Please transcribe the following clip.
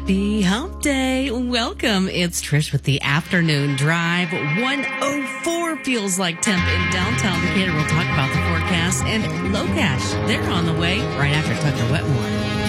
Happy Hump Day. Welcome. It's Trish with the Afternoon Drive. 104 feels like temp in downtown Decatur. We'll talk about the forecast and low cash. They're on the way right after Tucker Wetmore.